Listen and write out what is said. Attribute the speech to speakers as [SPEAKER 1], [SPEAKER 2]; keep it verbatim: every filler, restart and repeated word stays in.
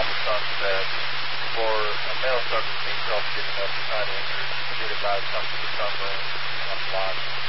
[SPEAKER 1] call for sunset. For a male subject being self-getting up, trying to injure, you did advise something for sunburn on the live.